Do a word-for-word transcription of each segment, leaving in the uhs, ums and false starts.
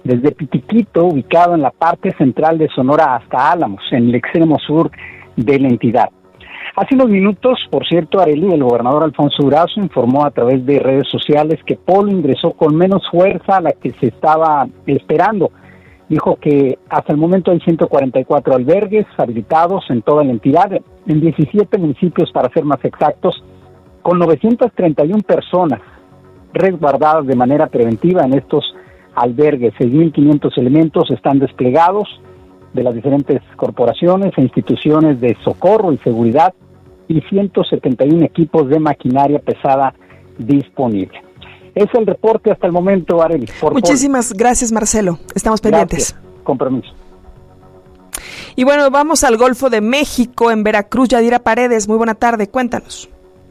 desde Pitiquito, ubicado en la parte central de Sonora, hasta Álamos, en el extremo sur de la entidad. Hace unos minutos, por cierto, Arely, el gobernador Alfonso Durazo informó a través de redes sociales que Polo ingresó con menos fuerza a la que se estaba esperando. Dijo que hasta el momento hay ciento cuarenta y cuatro albergues habilitados en toda la entidad, en diecisiete municipios para ser más exactos, con novecientas treinta y una personas resguardadas de manera preventiva en estos albergues. seis mil quinientos elementos están desplegados de las diferentes corporaciones e instituciones de socorro y seguridad y ciento setenta y uno equipos de maquinaria pesada disponible. Es el reporte hasta el momento, Arely. Muchísimas por... gracias, Marcelo. Estamos pendientes. Gracias. Compromiso. Y bueno, vamos al Golfo de México, en Veracruz. Yadira Paredes, muy buena tarde, cuéntanos.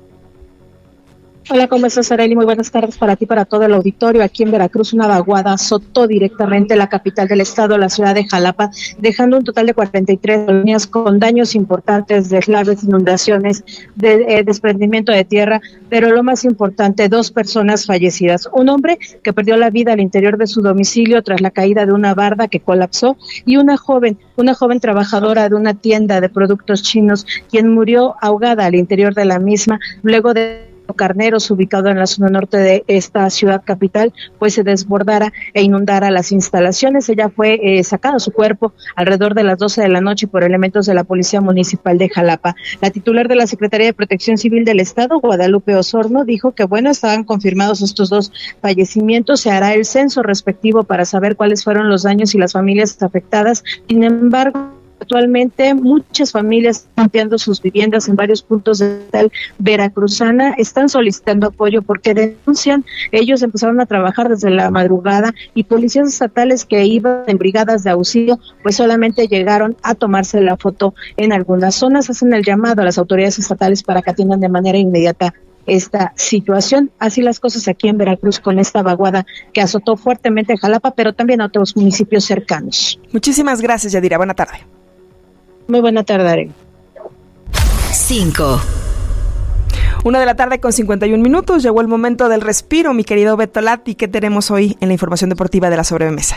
Hola, ¿cómo estás, Arely? Muy buenas tardes para ti, para todo el auditorio. Aquí en Veracruz, una vaguada azotó directamente la capital del estado, la ciudad de Jalapa, dejando un total de cuarenta y tres colonias con daños importantes, deslaves, inundaciones, de, eh, desprendimiento de tierra, pero lo más importante, dos personas fallecidas. Un hombre que perdió la vida al interior de su domicilio tras la caída de una barda que colapsó, y una joven, una joven trabajadora de una tienda de productos chinos, quien murió ahogada al interior de la misma, luego de Carneros, ubicado en la zona norte de esta ciudad capital, pues se desbordara e inundara las instalaciones. Ella fue eh, sacada su cuerpo alrededor de las doce de la noche por elementos de la Policía Municipal de Jalapa. La titular de la Secretaría de Protección Civil del Estado, Guadalupe Osorno, dijo que bueno, estaban confirmados estos dos fallecimientos, se hará el censo respectivo para saber cuáles fueron los daños y las familias afectadas. Sin embargo, actualmente muchas familias están limpiando sus viviendas en varios puntos de tal veracruzana, están solicitando apoyo porque denuncian, ellos empezaron a trabajar desde la madrugada y policías estatales que iban en brigadas de auxilio pues solamente llegaron a tomarse la foto en algunas zonas. Hacen el llamado a las autoridades estatales para que atiendan de manera inmediata esta situación. Así las cosas aquí en Veracruz con esta vaguada que azotó fuertemente Jalapa, pero también a otros municipios cercanos. Muchísimas gracias, Yadira. Buena tarde. Muy buena tarde, Arely. Cinco. Una de la tarde con cincuenta y un minutos. Llegó el momento del respiro, mi querido Beto Lati. ¿Qué tenemos hoy en la información deportiva de la sobremesa?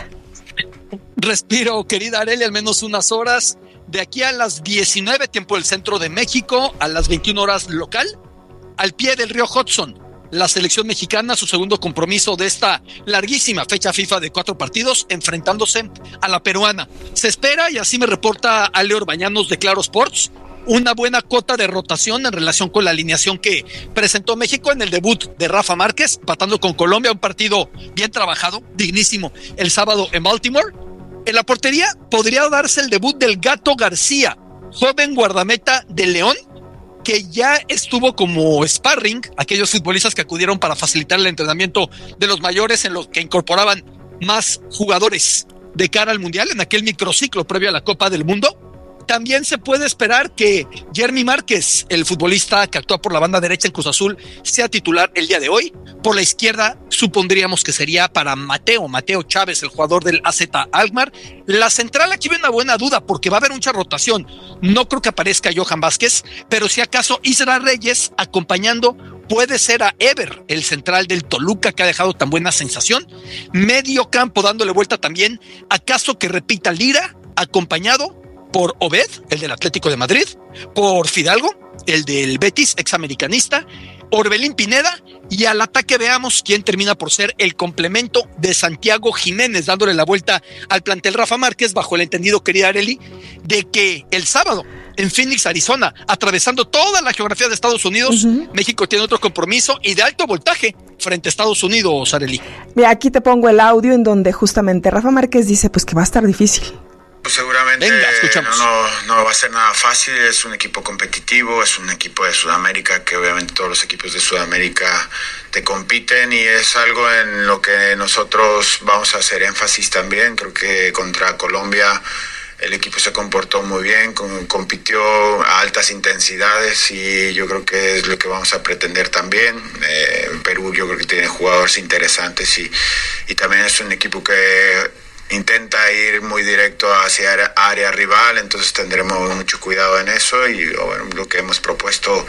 Respiro, querida Arely, al menos unas horas. De aquí a las diecinueve, tiempo del centro de México, a las veintiuna horas local, al pie del río Hudson, la selección mexicana, su segundo compromiso de esta larguísima fecha FIFA de cuatro partidos, enfrentándose a la peruana. Se espera, y así me reporta Ale Orbañanos de Claro Sports, una buena cota de rotación en relación con la alineación que presentó México en el debut de Rafa Márquez, empatando con Colombia, un partido bien trabajado, dignísimo, el sábado en Baltimore. En la portería podría darse el debut del Gato García, joven guardameta de León, que ya estuvo como sparring, aquellos futbolistas que acudieron para facilitar el entrenamiento de los mayores, en los que incorporaban más jugadores de cara al Mundial, en aquel microciclo previo a la Copa del Mundo. También se puede esperar que Jeremy Márquez, el futbolista que actúa por la banda derecha en Cruz Azul, sea titular el día de hoy. Por la izquierda supondríamos que sería para Mateo, Mateo Chávez, el jugador del A Z Alkmaar. La central aquí ve una buena duda porque va a haber mucha rotación. No creo que aparezca Johan Vázquez, pero si acaso Isra Reyes acompañando puede ser a Ever, el central del Toluca que ha dejado tan buena sensación. Medio campo dándole vuelta también, acaso que repita Lira, acompañado por Obed, el del Atlético de Madrid, por Fidalgo, el del Betis, examericanista, Orbelín Pineda, y al ataque veamos quién termina por ser el complemento de Santiago Jiménez, dándole la vuelta al plantel Rafa Márquez, bajo el entendido, querida Arely, de que el sábado en Phoenix, Arizona, atravesando toda la geografía de Estados Unidos, uh-huh. México tiene otro compromiso y de alto voltaje frente a Estados Unidos, Arely. Mira, aquí te pongo el audio en donde justamente Rafa Márquez dice pues que va a estar difícil. Seguramente Venga, escuchamos. no, no va a ser nada fácil, es un equipo competitivo, es un equipo de Sudamérica que obviamente todos los equipos de Sudamérica te compiten y es algo en lo que nosotros vamos a hacer énfasis también. Creo que contra Colombia el equipo se comportó muy bien, compitió a altas intensidades y yo creo que es lo que vamos a pretender también. Eh, Perú yo creo que tiene jugadores interesantes y, y también es un equipo que intenta ir muy directo hacia área rival, entonces tendremos mucho cuidado en eso y bueno, lo que hemos propuesto.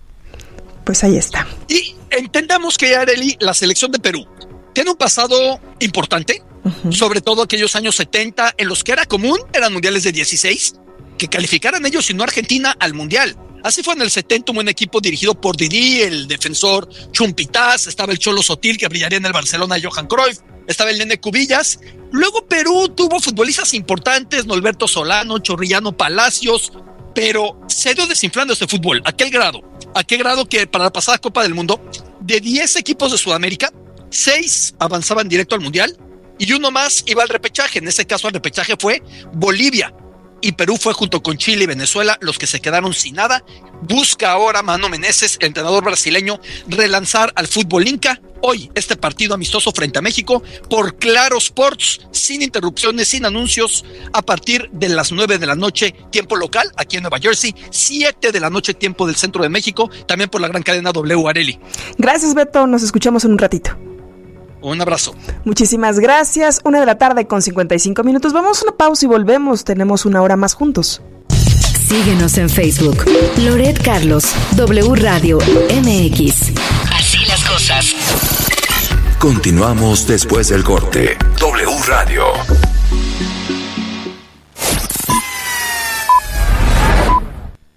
Pues ahí está. Y entendamos que, Arely, la selección de Perú tiene un pasado importante, Uh-huh. Sobre todo aquellos años setenta, en los que era común, eran mundiales de dieciséis, que calificaran ellos y no Argentina al mundial. Así fue en el setenta, un buen equipo dirigido por Didi, el defensor Chumpitaz, estaba el Cholo Sotil, que brillaría en el Barcelona, Johan Cruyff, estaba el Nene Cubillas. Luego Perú tuvo futbolistas importantes, Norberto Solano, Chorrillano Palacios, pero se dio desinflando este fútbol. ¿A qué grado? ¿A qué grado que para la pasada Copa del Mundo, de diez equipos de Sudamérica, seis avanzaban directo al mundial y uno más iba al repechaje? En ese caso el repechaje fue Bolivia. Y Perú fue junto con Chile y Venezuela los que se quedaron sin nada. Busca ahora Mano Menezes, el entrenador brasileño, relanzar al fútbol inca. Hoy este partido amistoso frente a México por Claro Sports, sin interrupciones, sin anuncios, a partir de las nueve de la noche, tiempo local, aquí en Nueva Jersey, siete de la noche, tiempo del centro de México, también por la gran cadena W, Areli. Gracias, Beto, nos escuchamos en un ratito. Un abrazo. Muchísimas gracias. Una de la tarde con cincuenta y cinco minutos. Vamos a una pausa y volvemos. Tenemos una hora más juntos. Síguenos en Facebook. Loret Carlos, W Radio M X. Así las cosas. Continuamos después del corte. W Radio.